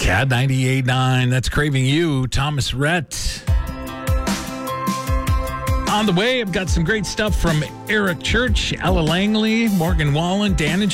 Cat 98.9. That's Craving You. Thomas Rhett. On the way, I've got some great stuff from Eric Church, Ella Langley, Morgan Wallen, Dan and